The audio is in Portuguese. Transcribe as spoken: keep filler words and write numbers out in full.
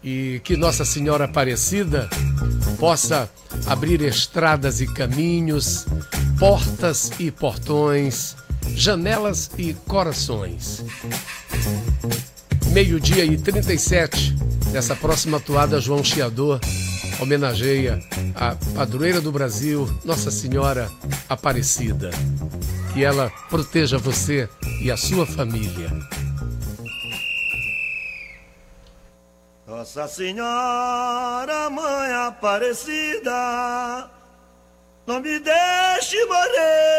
e que Nossa Senhora Aparecida possa abrir estradas e caminhos, portas e portões, janelas e corações. Meio-dia e trinta e sete, nessa próxima atuada, João Chiador homenageia a padroeira do Brasil, Nossa Senhora Aparecida. Que ela proteja você e a sua família. Nossa Senhora, Mãe Aparecida, não me deixe morrer.